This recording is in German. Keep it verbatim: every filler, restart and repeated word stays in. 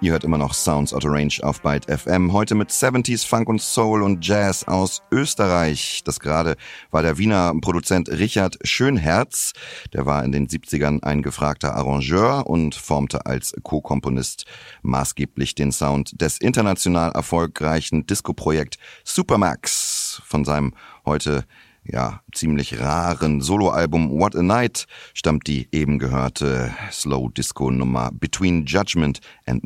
Ihr hört immer noch Sounds Out of Range auf Byte F M. Heute mit siebziger Funk und Soul und Jazz aus Österreich. Das gerade war der Wiener Produzent Richard Schönherz. Der war in den siebzigern ein gefragter Arrangeur und formte als Co-Komponist maßgeblich den Sound des international erfolgreichen Disco-Projekt Supermax. Von seinem heute ja ziemlich raren Soloalbum What a Night stammt die eben gehörte Slow-Disco-Nummer Between Judgment and